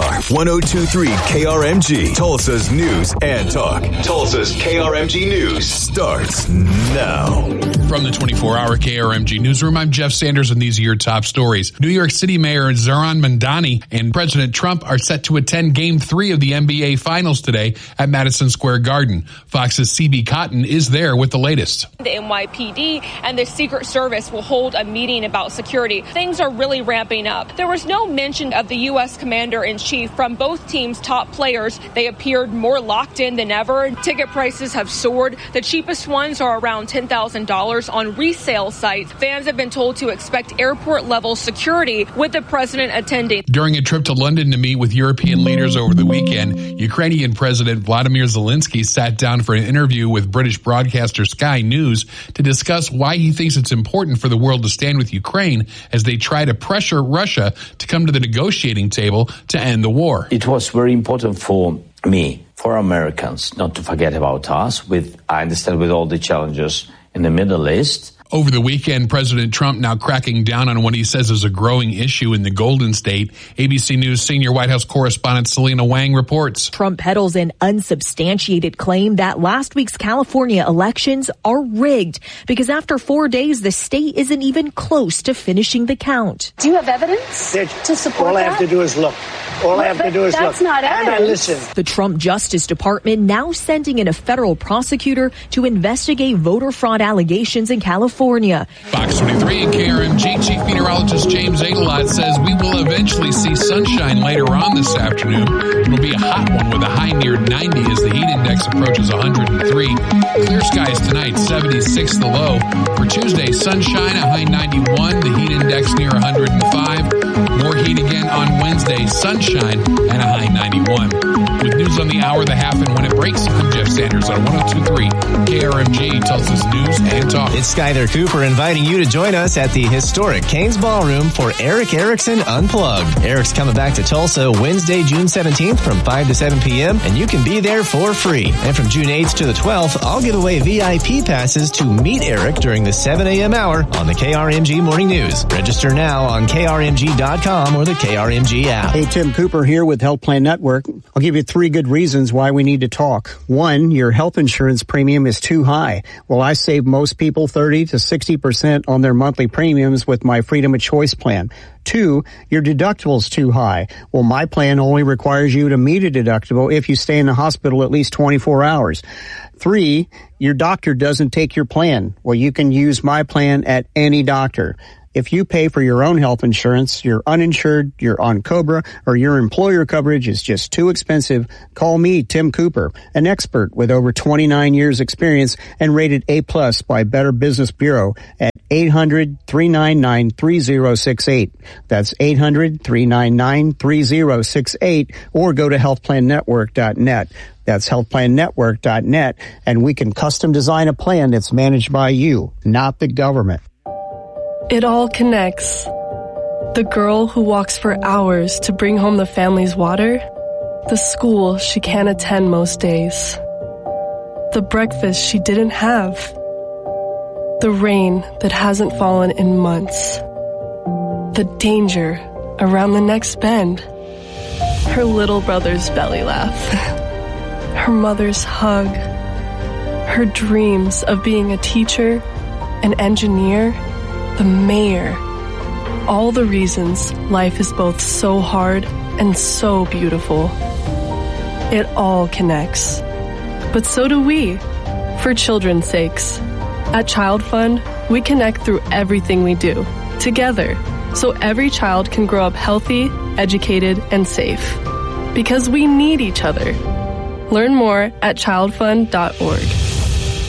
Talk 102.3 KRMG, Tulsa's news and talk. Tulsa's KRMG News starts now. From the 24-hour KRMG newsroom, I'm Jeff Sanders, and these are your top stories. New York City Mayor Zohran Mamdani and President Trump are set to attend Game 3 of the NBA Finals today at Madison Square Garden. Fox's CB Cotton is there with the latest. The NYPD and the Secret Service will hold a meeting about security. Things are really ramping up. There was no mention of the U.S. Commander-in-Chief from both teams' top players. They appeared more locked in than ever. Ticket prices have soared. The cheapest ones are around $10,000 on resale sites. Fans have been told to expect airport-level security with the president attending. During a trip to London to meet with European leaders over the weekend, Ukrainian President Vladimir Zelensky sat down for an interview with British broadcaster Sky News to discuss why he thinks it's important for the world to stand with Ukraine as they try to pressure Russia to come to the negotiating table to end the war. It was very important for me, for Americans, not to forget about us. I understand with all the challenges in the Middle East. Over the weekend, President Trump now cracking down on what he says is a growing issue in the Golden State. ABC News senior White House correspondent Selena Wang reports. Trump peddles an unsubstantiated claim that last week's California elections are rigged because after 4 days, the state isn't even close to finishing the count. Do you have evidence to support all that? I have to do is look. All I have to do is look. That's not evidence. And I listen. The Trump Justice Department now sending in a federal prosecutor to investigate voter fraud allegations in California. Fox 23 and KRMG Chief Meteorologist James Adelot says we will eventually see sunshine later on this afternoon. It'll be a hot one with a high near 90 as the heat index approaches 103. Clear skies tonight, 76 the low. For Tuesday, sunshine, a high 91, the heat index near 105. More heat again on Wednesday, sunshine, and a high 91. With news on the hour, the half, and when it breaks, I'm Jeff Sanders on 102.3 KRMG, Tulsa's news and talk. It's Skyler Cooper inviting you to join us at the historic Cain's Ballroom for Eric Erickson Unplugged. Eric's coming back to Tulsa Wednesday, June 17th from 5 to 7 p.m., and you can be there for free. And from June 8th to the 12th, I'll give away VIP passes to meet Eric during the 7 a.m. hour on the KRMG Morning News. Register now on KRMG.com or the KRMG app. Hey, Tim Cooper here with Health Plan Network. I'll give you 3 good reasons why we need to talk. 1, your health insurance premium is too high. Well, I save most people 30 to 60% on their monthly premiums with my Freedom of Choice plan. 2, your deductible's too high. Well, my plan only requires you to meet a deductible if you stay in the hospital at least 24 hours. 3, your doctor doesn't take your plan. Well, you can use my plan at any doctor. If you pay for your own health insurance, you're uninsured, you're on COBRA, or your employer coverage is just too expensive, call me, Tim Cooper, an expert with over 29 years experience and rated A+ by Better Business Bureau at 800-399-3068. That's 800-399-3068, or go to healthplannetwork.net. That's healthplannetwork.net, and we can custom design a plan that's managed by you, not the government. It all connects. The girl who walks for hours to bring home the family's water, the school she can't attend most days, the breakfast she didn't have, the rain that hasn't fallen in months, the danger around the next bend, her little brother's belly laugh, her mother's hug, her dreams of being a teacher, an engineer, the mayor. All the reasons life is both so hard and so beautiful. It all connects. But so do we, for children's sakes. At Child Fund, we connect through everything we do, together, so every child can grow up healthy, educated, and safe. Because we need each other. Learn more at childfund.org.